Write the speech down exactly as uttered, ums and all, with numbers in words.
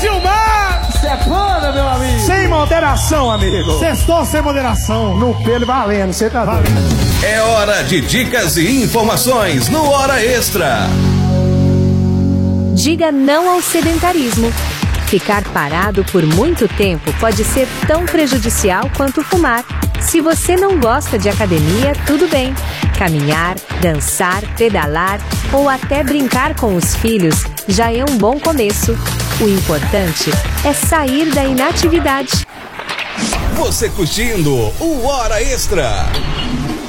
Gilmar! Stefana, meu amigo! Sem moderação, amigo! Sextou sem moderação! No pelo valendo, você tá valendo. É hora de dicas e informações no Hora Extra. Diga não ao sedentarismo. Ficar parado por muito tempo pode ser tão prejudicial quanto fumar. Se você não gosta de academia, tudo bem. Caminhar, dançar, pedalar ou até brincar com os filhos já é um bom começo. O importante é sair da inatividade. Você curtindo o Hora Extra.